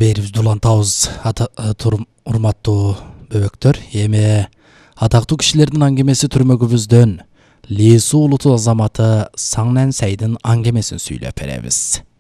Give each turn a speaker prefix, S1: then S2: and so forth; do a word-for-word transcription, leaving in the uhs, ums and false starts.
S1: берибизди улантабыз. Урматтуу бөбөктөр, эми атактуу кишилердин аңгемеси түрмөгүбүздөн Ли Суу улуту азаматы Саңнан Сайдын аңгемесин сүйлөп беребиз.